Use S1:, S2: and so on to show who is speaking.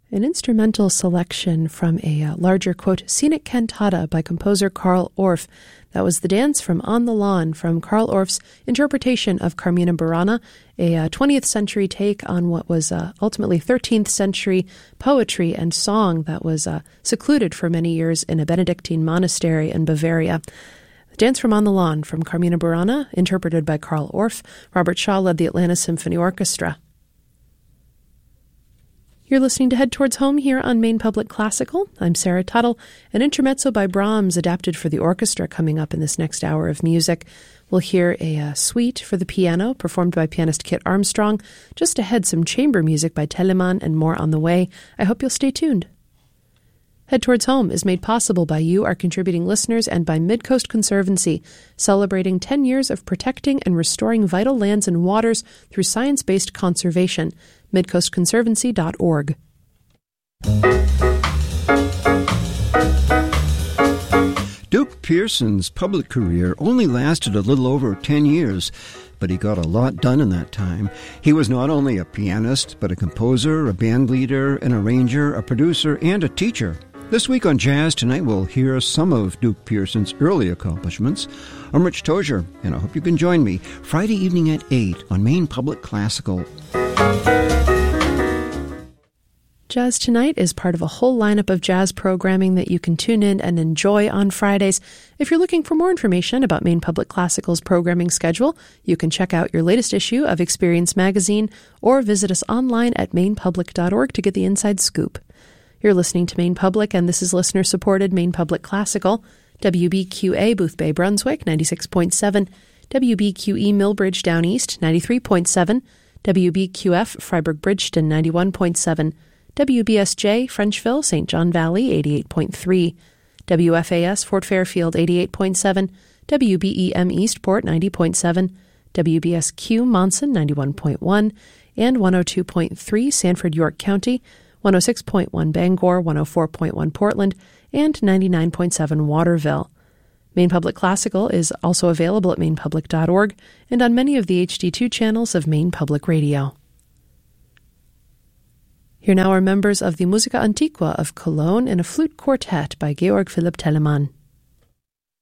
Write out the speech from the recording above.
S1: An instrumental selection from a larger, quote, scenic cantata by composer Carl Orff. That was the dance from On the Lawn from Carl Orff's interpretation of Carmina Burana, a 20th century take on what was ultimately 13th century poetry and song that was secluded for many years in a Benedictine monastery in Bavaria. The dance from On the Lawn from Carmina Burana, interpreted by Carl Orff. Robert Shaw led the Atlanta Symphony Orchestra. You're listening to Head Towards Home here on Maine Public Classical. I'm Sarah Tuttle. An intermezzo by Brahms adapted for the orchestra coming up in this next hour of music. We'll hear a suite for the piano performed by pianist Kit Armstrong. Just ahead, some chamber music by Telemann and more on the way. I hope you'll stay tuned. Head Towards Home is made possible by you, our contributing listeners, and by Midcoast Conservancy, celebrating 10 years of protecting and restoring vital lands and waters through science-based conservation. midcoastconservancy.org.
S2: Duke Pearson's public career only lasted a little over 10 years, but he got a lot done in that time. He was not only a pianist, but a composer, a band leader, an arranger, a producer, and a teacher. This week on Jazz Tonight, we'll hear some of Duke Pearson's early accomplishments. I'm Rich Tozier, and I hope you can join me Friday evening at 8 on Maine Public Classical.
S1: Jazz Tonight is part of a whole lineup of jazz programming that you can tune in and enjoy on Fridays. If you're looking for more information about Maine Public Classical's programming schedule, you can check out your latest issue of Experience Magazine or visit us online at mainpublic.org to get the inside scoop. You're listening to Maine Public, and this is listener-supported Maine Public Classical. WBQA Boothbay, Brunswick, 96.7. WBQE Millbridge Down East, 93.7. WBQF Freiburg Bridgeton, 91.7. WBSJ Frenchville, St. John Valley, 88.3. WFAS Fort Fairfield, 88.7. WBEM Eastport, 90.7. WBSQ Monson, 91.1. And 102.3 Sanford, York County, 106.1 Bangor, 104.1 Portland, and 99.7 Waterville. Maine Public Classical is also available at mainpublic.org and on many of the HD2 channels of Maine Public Radio. Here now are members of the Musica Antiqua of Cologne in a flute quartet by Georg Philipp Telemann.